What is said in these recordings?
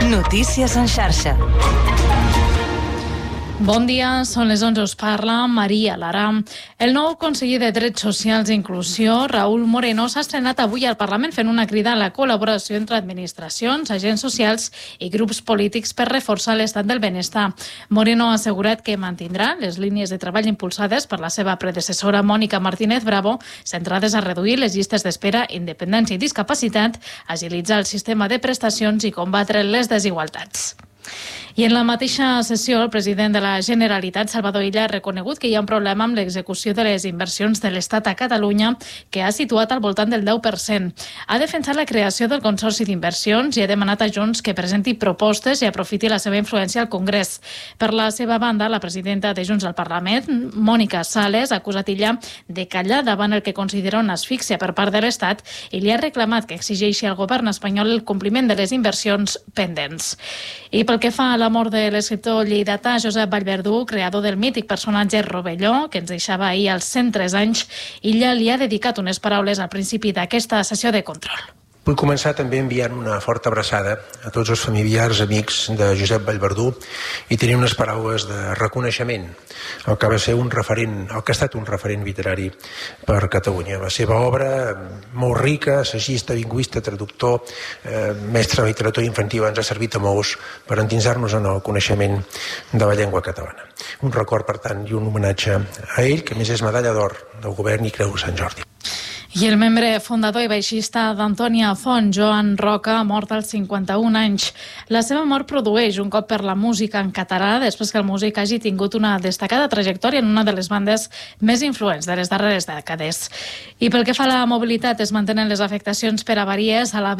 Notícies en xarxa. Bon dia, són les 11, us parla Maria Lara. El nou conseller de Drets Socials i Inclusió, Raúl Moreno, s'ha estrenat avui al Parlament fent una crida a la col·laboració entre administracions, agents socials i grups polítics per reforçar l'estat del benestar. Moreno ha assegurat que mantindrà les línies de treball impulsades per la seva predecessora Mònica Martínez Bravo, centrades a reduir les llistes d'espera, independència i discapacitat, agilitzar el sistema de prestacions i combatre les desigualtats. I en la mateixa sessió, el president de la Generalitat, Salvador Illa, ha reconegut que hi ha un problema amb l'execució de les inversions de l'Estat a Catalunya, que ha situat al voltant del 10%. Ha defensat la creació del Consorci d'Inversions i ha demanat a Junts que presenti propostes i aprofiti la seva influència al Congrés. Per la seva banda, la presidenta de Junts al Parlament, Mònica Sales, ha acusat Illa de callar davant el que considera una asfíxia per part de l'Estat i li ha reclamat que exigeixi al govern espanyol el compliment de les inversions pendents. I pel que fa a la mort de l'escriptor lleidatà Josep Vallverdú, creador del mític personatge Rovelló, que ens deixava ahir als 103 anys, Illa li ha dedicat unes paraules al principi d'aquesta sessió de control. Vull començar també enviant una forta abraçada a tots els familiars, amics de Josep Vallverdú i tenir unes paraules de reconeixement al que va ser un referent, al que ha estat un referent literari per Catalunya. La seva obra, molt rica, assagista, lingüista, traductor, mestre de literatura infantil, ens ha servit a molts per endinsar-nos en el coneixement de la llengua catalana. Un record, per tant, i un homenatge a ell, que a més és medalla d'or del govern i Creu de Sant Jordi. I el membre fundador i baixista d'Antònia Font, Joan Roca, ha mort als 51 anys. La seva mort produeix un cop per la música en català, després que el músic hagi tingut una destacada trajectòria en una de les bandes més influents de les darreres dècades. I pel que fa a la mobilitat, es mantenen les afectacions per avaries a la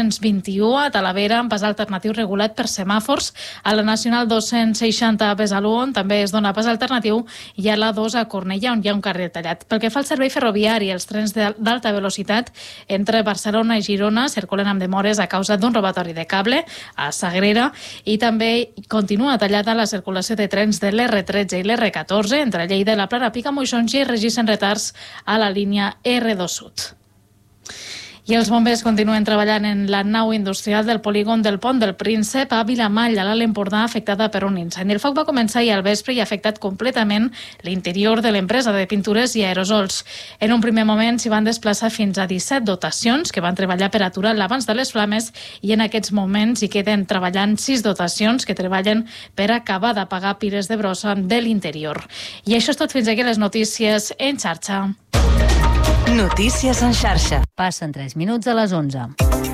B221 a Talavera, amb pas alternatiu regulat per semàfors. A la Nacional 260 a Besalú, on també es dona pas alternatiu, i a la 2 a Cornellà, on hi ha un carril tallat. Pel que fa al servei ferroviari, els trens d'alta velocitat entre Barcelona i Girona circulen amb demores a causa d'un robatori de cable a Sagrera i també continua tallada la circulació de trens de l'R13 i l'R14 entre Lleida i la Plana Pica, Moixons, i es registren retards a la línia R2 Sud. I els bombers continuen treballant en la nau industrial del polígon del Pont del Príncep a Vilamall, a l'Alt Empordà, afectada per un incendi. El foc va començar ahir al vespre i ha afectat completament l'interior de l'empresa de pintures i aerosols. En un primer moment s'hi van desplaçar fins a 17 dotacions que van treballar per aturar l'abans de les flames i en aquests moments hi queden treballant 6 dotacions que treballen per acabar d'apagar pires de brossa de l'interior. I això és tot, fins aquí les notícies en xarxa. Notícies en xarxa. Passen 3 minuts a les 11.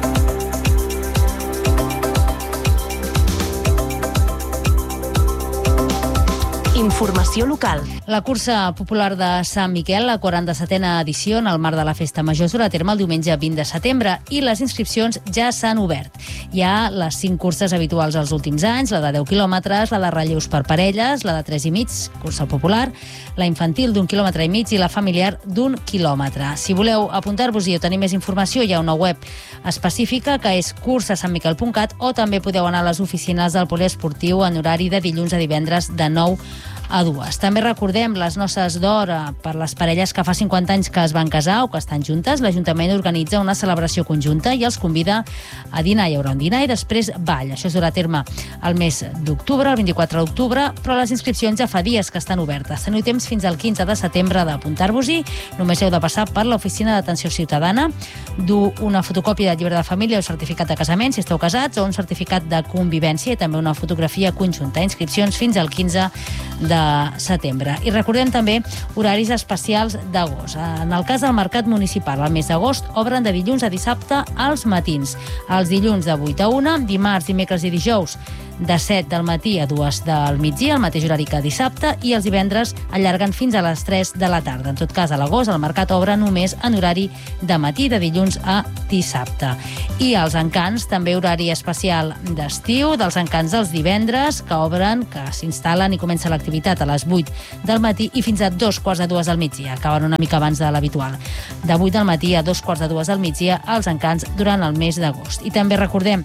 Informació local. La cursa popular de Sant Miquel, la 47a edició, en el marc de la Festa Major, es durà a terme el diumenge 20 de setembre i les inscripcions ja s'han obert. Hi ha les 5 curses habituals als últims anys, la de 10 quilòmetres, la de relleus per parelles, la de 3,5, cursa popular, la infantil d'1,5 quilòmetre i la familiar d'1 quilòmetre. Si voleu apuntar-vos-hi o tenir més informació, hi ha una web específica que és cursasantmiquel.cat o també podeu anar a les oficines del poliesportiu en horari de dilluns a divendres de 9 a 2. També recordem les noces d'or per les parelles que fa 50 anys que es van casar o que estan juntes. L'Ajuntament organitza una celebració conjunta i els convida a dinar. Hi haurà un dinar i després ball. Això es durà a terme el mes d'octubre, el 24 d'octubre, però les inscripcions ja fa dies que estan obertes. Teniu temps fins al 15 de setembre d'apuntar-vos-hi. Només heu de passar per l'oficina d'atenció ciutadana, dur una fotocòpia del llibre de família o certificat de casament, si esteu casats, o un certificat de convivència i també una fotografia conjunta. Inscripcions fins al 15 de setembre. I recordem també horaris especials d'agost. En el cas del Mercat Municipal, al mes d'agost, obren de dilluns a dissabte als matins. Els dilluns de 8 a 1, dimarts, dimecres i dijous de 7 del matí a 2 del migdia, el mateix horari que dissabte, i els divendres allarguen fins a les 3 de la tarda. En tot cas, a l'agost el mercat obre només en horari de matí, de dilluns a dissabte. I els encants, també horari especial d'estiu, dels encants dels divendres, que obren, que s'instal·len i comença l'activitat a les 8 del matí i fins a 2:45 del migdia. Acaben una mica abans de l'habitual. De 8 del matí a 2:45 del migdia, els encants durant el mes d'agost. I també recordem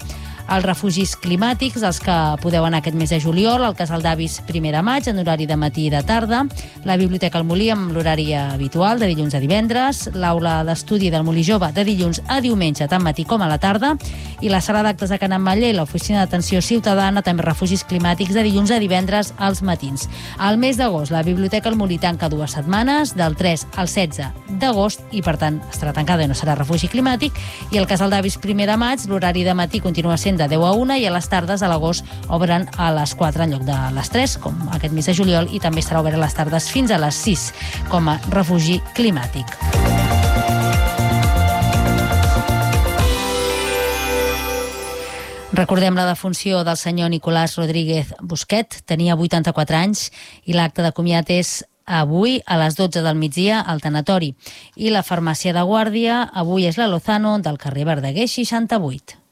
Els refugis climàtics, els que podeu anar aquest mes de juliol, el Casal d'Avis 1 de maig, en horari de matí i de tarda, la Biblioteca al Molí amb l'horari habitual, de dilluns a divendres, l'aula d'estudi del Molí Jove de dilluns a diumenge, tant matí com a la tarda, i la sala d'actes de Can Ametller i l'Oficina d'Atenció Ciutadana, també refugis climàtics, de dilluns a divendres als matins. Al mes d'agost, la Biblioteca al Molí tanca 2 setmanes, del 3 al 16 d'agost, i per tant estarà tancada i no serà refugi climàtic, i el Casal d'Avis 1 de maig, l'horari de matí continua sent de 10 a 1 i a les tardes a l'agost obren a les 4 en lloc de les 3, com aquest mes de juliol, i també estarà obert a les tardes fins a les 6 com a refugi climàtic. Recordem la defunció del senyor Nicolás Rodríguez Busquet, tenia 84 anys, i l'acte de comiat és avui a les 12 del migdia al tanatori. I la farmàcia de guàrdia avui és la Lozano del carrer Verdaguer 68.